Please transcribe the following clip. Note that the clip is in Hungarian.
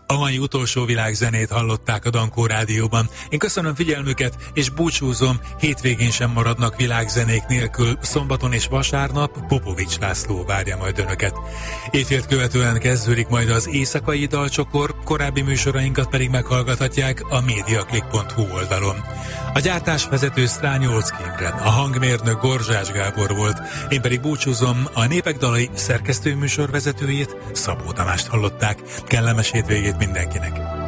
A mai utolsó világzenét hallották a Dankó Rádióban. Én köszönöm figyelmüket, és búcsúzom, hétvégén sem maradnak világzenék nélkül, szombaton és vasárnap Popovics László várja majd önöket. Éjfélt követően kezdődik majd az éjszakai dalcsokor, korábbi műsorainkat pedig meghallgathatják a mediaclick.hu oldalon. A gyártásvezető Strányolczky Imre, a hangmérnök Gorzsás Gábor volt, én pedig búcsúzom, a Népek dalai szerkesztő műsorvezetőjét, Szabó Tamást hallották. Kellemes hétvégét mindenkinek!